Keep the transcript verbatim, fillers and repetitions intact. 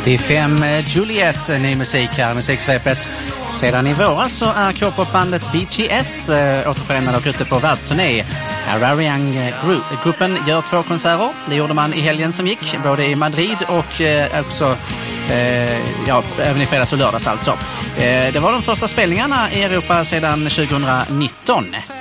Det är fem Juliet, ny musik här, musiksvepet. Sedan i våras så är K-popbandet B T S äh, återförenade och ute på världsturné. Ariang Group-gruppen gör två konserter. Det gjorde man i helgen som gick, både i Madrid och äh, också äh, ja, även i fredags och lördags alltså. Äh, det var de första spelningarna i Europa sedan tjugonitton.